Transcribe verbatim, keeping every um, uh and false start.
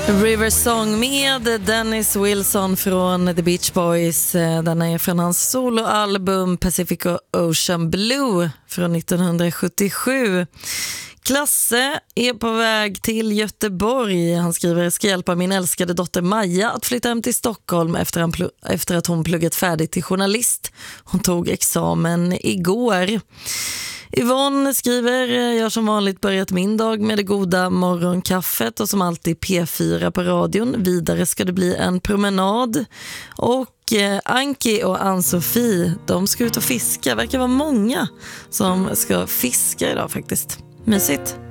River Song med Dennis Wilson från The Beach Boys. Den är från hans soloalbum Pacific Ocean Blue från nittonhundrasjuttiosju. Klasse är på väg till Göteborg. Han skriver: jag ska hjälpa min älskade dotter Maja att flytta hem till Stockholm efter, han pl- efter att hon pluggat färdigt till journalist. Hon tog examen igår. Yvonne skriver: jag har som vanligt börjat min dag med det goda morgonkaffet och som alltid P fyra på radion. Vidare ska det bli en promenad. Och eh, Anki och Ann-Sofie, de ska ut och fiska. Verkar vara många som ska fiska idag faktiskt. Mysigt.